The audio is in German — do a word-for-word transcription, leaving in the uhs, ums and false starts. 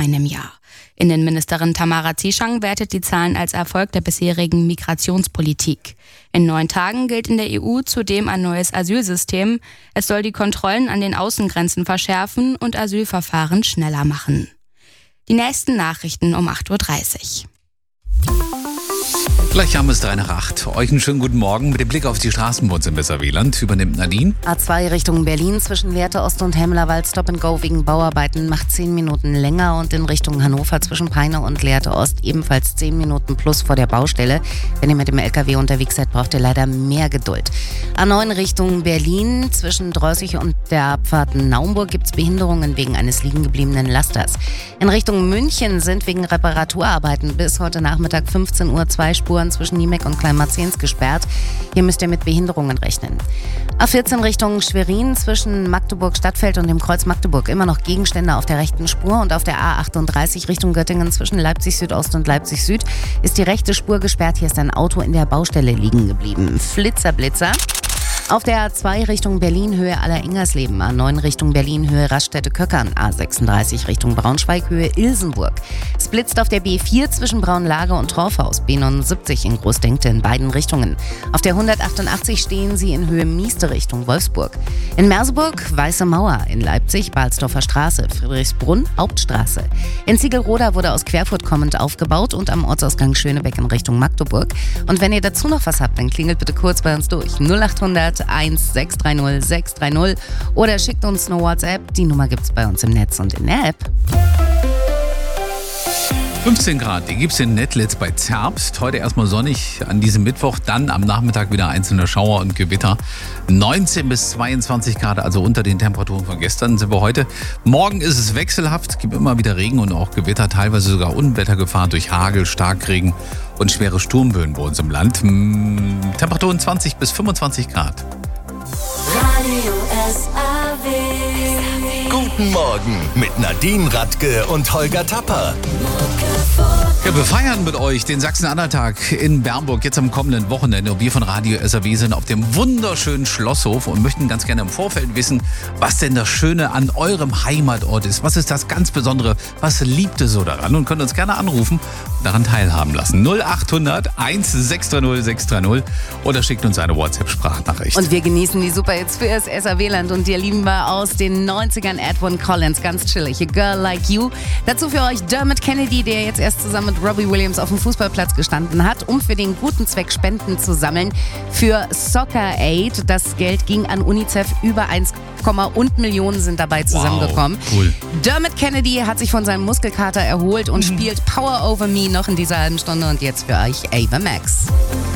einem Jahr. Innenministerin Tamara Zieschang wertet die Zahlen als Erfolg der bisherigen Migrationspolitik. In neun Tagen gilt in der E U zudem ein neues Asylsystem. Es soll die Kontrollen an den Außengrenzen verschärfen und Asylverfahren schneller machen. Die nächsten Nachrichten um acht Uhr dreißig. Gleich haben wir es drei nach acht. Euch einen schönen guten Morgen. Mit dem Blick auf die Straßen bei uns im Weserwieland übernimmt Nadine. A zwei Richtung Berlin zwischen Lehrte Ost und Hemmerwald Stop and Go wegen Bauarbeiten macht zehn Minuten länger und in Richtung Hannover zwischen Peine und Lehrte Ost ebenfalls zehn Minuten plus vor der Baustelle. Wenn ihr mit dem L K W unterwegs seid, braucht ihr leider mehr Geduld. A neun Richtung Berlin zwischen Drossig und der Abfahrt Naumburg gibt es Behinderungen wegen eines liegen gebliebenen Lasters. In Richtung München sind wegen Reparaturarbeiten bis heute Nachmittag fünfzehn Uhr zwei Spuren zwischen Niemek und Kleinmarzens gesperrt. Hier müsst ihr mit Behinderungen rechnen. A vierzehn Richtung Schwerin zwischen Magdeburg-Stadtfeld und dem Kreuz Magdeburg immer noch Gegenstände auf der rechten Spur und auf der A achtunddreißig Richtung Göttingen zwischen Leipzig-Südost und Leipzig-Süd ist die rechte Spur gesperrt. Hier ist ein Auto in der Baustelle liegen geblieben. Flitzer, Blitzer. Auf der A zwei Richtung Berlin Höhe Aller-Ingersleben, A neun Richtung Berlin Höhe Raststätte-Köckern, A sechsunddreißig Richtung Braunschweig Höhe Ilsenburg. Es blitzt auf der B vier zwischen Braunlage und Torfhaus, B neunundsiebzig in Großdenkte in beiden Richtungen. Auf der hundertachtundachtzig stehen sie in Höhe Mieste Richtung Wolfsburg. In Merseburg Weiße Mauer, in Leipzig Balsdorfer Straße, Friedrichsbrunn Hauptstraße. In Ziegelroda wurde aus Querfurt kommend aufgebaut und am Ortsausgang Schönebeck in Richtung Magdeburg. Und wenn ihr dazu noch was habt, dann klingelt bitte kurz bei uns durch. null achthundert eins sechs drei null sechs drei null oder schickt uns eine WhatsApp. Die Nummer gibt's bei uns im Netz und in der App. fünfzehn Grad, die gibt es in Nettlitz bei Zerbst. Heute erstmal sonnig an diesem Mittwoch, dann am Nachmittag wieder einzelne Schauer und Gewitter. neunzehn bis zweiundzwanzig Grad, also unter den Temperaturen von gestern sind wir heute. Morgen ist es wechselhaft, gibt immer wieder Regen und auch Gewitter, teilweise sogar Unwettergefahr durch Hagel, Starkregen und schwere Sturmböen bei uns im Land. Temperaturen zwanzig bis fünfundzwanzig Grad. Radio S A W. Guten Morgen mit Nadine Radke und Holger Tapper. Ja, wir feiern mit euch den Sachsen-Anhalt-Tag in Bernburg jetzt am kommenden Wochenende. Und wir von Radio S A W sind auf dem wunderschönen Schlosshof und möchten ganz gerne im Vorfeld wissen, was denn das Schöne an eurem Heimatort ist. Was ist das ganz Besondere? Was liebt ihr so daran? Und könnt uns gerne anrufen und daran teilhaben lassen. null achthundert eins sechs drei null sechs drei null oder schickt uns eine WhatsApp-Sprachnachricht. Und wir genießen die Superhits für das S A W-Land und die lieben wir aus den neunzigern. Edwin Collins, ganz chillig. A Girl Like You. Dazu für euch Dermot Kennedy, der jetzt erst zusammen mit Robbie Williams auf dem Fußballplatz gestanden hat, um für den guten Zweck Spenden zu sammeln für Soccer Aid. Das Geld ging an UNICEF, über eins und Millionen sind dabei zusammengekommen. Wow, cool. Dermot Kennedy hat sich von seinem Muskelkater erholt und mhm. spielt Power Over Me noch in dieser halben Stunde und jetzt für euch Ava Max.